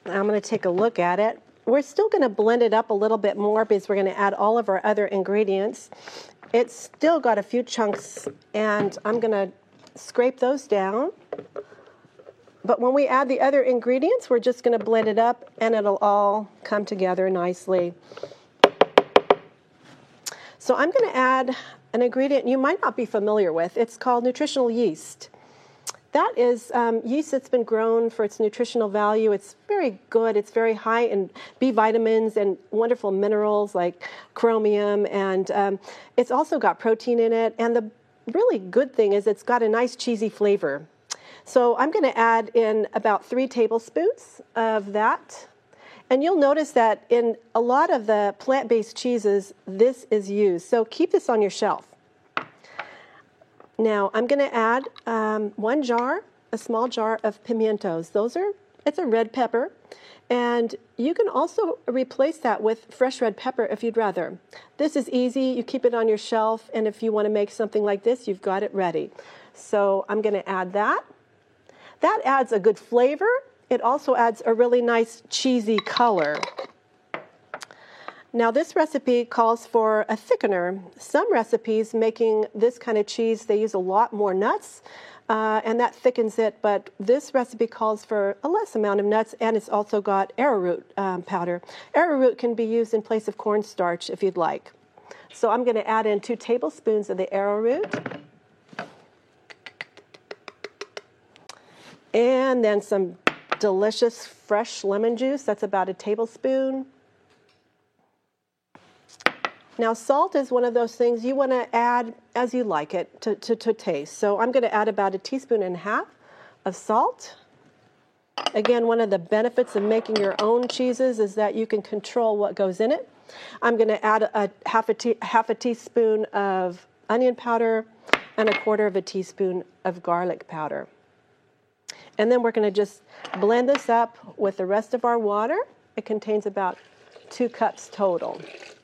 I'm going to take a look at it. We're still going to blend it up a little bit more because we're going to add all of our other ingredients. It's still got a few chunks, and I'm going to scrape those down. But when we add the other ingredients, we're just going to blend it up, and it'll all come together nicely. So I'm going to add an ingredient you might not be familiar with. It's called nutritional yeast. That is yeast that's been grown for its nutritional value. It's very good. It's very high in B vitamins and wonderful minerals like chromium, and it's also got protein in it. And the really good thing is it's got a nice cheesy flavor. So I'm going to add in about 3 tablespoons of that. And you'll notice that in a lot of the plant-based cheeses, this is used. So keep this on your shelf. Now I'm going to add a small jar of pimientos. It's a red pepper, and you can also replace that with fresh red pepper if you'd rather. This is easy. You keep it on your shelf, and if you want to make something like this, you've got it ready. So I'm going to add that. That adds a good flavor. It also adds a really nice cheesy color. Now this recipe calls for a thickener. Some recipes making this kind of cheese, they use a lot more nuts, and that thickens it, but this recipe calls for a less amount of nuts, and it's also got arrowroot powder. Arrowroot can be used in place of cornstarch if you'd like. So I'm going to add in 2 tablespoons of the arrowroot. And then some delicious fresh lemon juice. That's about a tablespoon. Now, salt is one of those things you want to add as you like it to taste. So I'm going to add about 1.5 teaspoons of salt. Again, one of the benefits of making your own cheeses is that you can control what goes in it. I'm going to add half a teaspoon of onion powder and 1/4 teaspoon of garlic powder. And then we're going to just blend this up with the rest of our water. It contains about 2 cups total.